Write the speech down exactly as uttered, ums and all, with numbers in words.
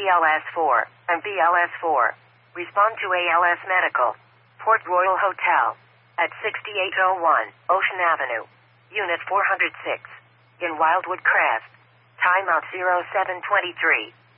L S four, and B L S four. Respond to A L S Medical. Port Royal Hotel. At sixty-eight oh one, Ocean Avenue. Unit four hundred six. In Wildwood Crest. Timeout zero seven twenty-three.